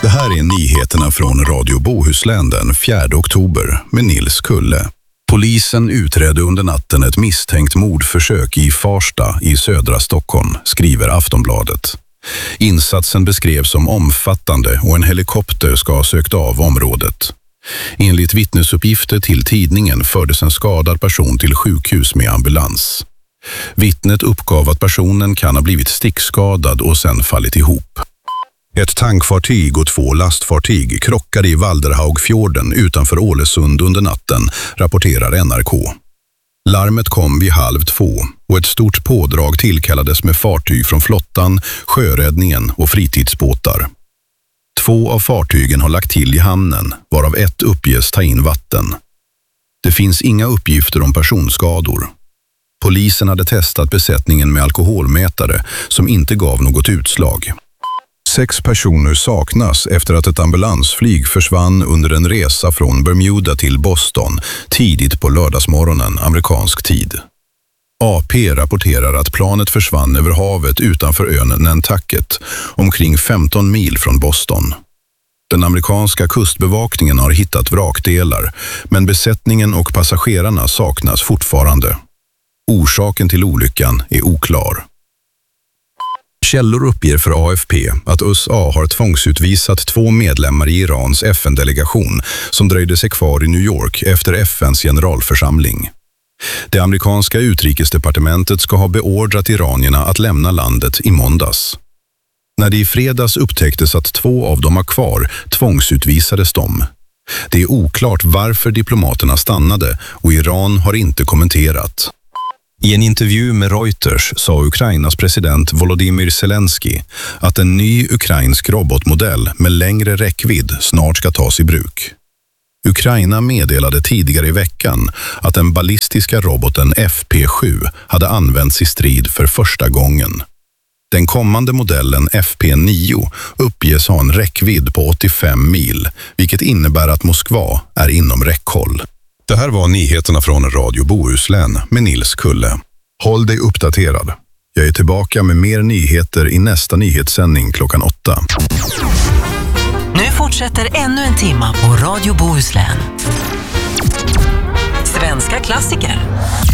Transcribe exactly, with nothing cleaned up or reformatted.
Det här är nyheterna från Radio Bohuslän den fjärde oktober med Nils Kulle. Polisen utredde under natten ett misstänkt mordförsök i Farsta i södra Stockholm, skriver Aftonbladet. Insatsen beskrevs som omfattande och en helikopter ska ha sökt av området. Enligt vittnesuppgifter till tidningen fördes en skadad person till sjukhus med ambulans. Vittnet uppgav att personen kan ha blivit stickskadad och sen fallit ihop. Ett tankfartyg och två lastfartyg krockade i Valderhaugfjorden utanför Ålesund under natten, rapporterar N R K. Larmet kom vid halv två och ett stort pådrag tillkallades med fartyg från flottan, sjöräddningen och fritidsbåtar. Två av fartygen har lagt till i hamnen, varav ett uppges ta in vatten. Det finns inga uppgifter om personskador. Polisen hade testat besättningen med alkoholmätare som inte gav något utslag. Sex personer saknas efter att ett ambulansflyg försvann under en resa från Bermuda till Boston tidigt på lördagsmorgonen amerikansk tid. A P rapporterar att planet försvann över havet utanför ön Nantucket, omkring femton mil från Boston. Den amerikanska kustbevakningen har hittat vrakdelar, men besättningen och passagerarna saknas fortfarande. Orsaken till olyckan är oklar. Källor uppger för A F P att U S A har tvångsutvisat två medlemmar i Irans F N-delegation som dröjde sig kvar i New York efter F N:s generalförsamling. Det amerikanska utrikesdepartementet ska ha beordrat iranierna att lämna landet i måndags. När det i fredags upptäcktes att två av dem var kvar, tvångsutvisades de. Det är oklart varför diplomaterna stannade och Iran har inte kommenterat. I en intervju med Reuters sa Ukrainas president Volodymyr Zelensky att en ny ukrainsk robotmodell med längre räckvidd snart ska tas i bruk. Ukraina meddelade tidigare i veckan att den ballistiska roboten F P sju hade använts i strid för första gången. Den kommande modellen F P nio uppges ha en räckvidd på åttiofem mil, vilket innebär att Moskva är inom räckhåll. Det här var nyheterna från Radio Bohuslän med Nils Kulle. Håll dig uppdaterad. Jag är tillbaka med mer nyheter i nästa nyhetssändning klockan åtta. Nu fortsätter ännu en timma på Radio Bohuslän. Svenska klassiker.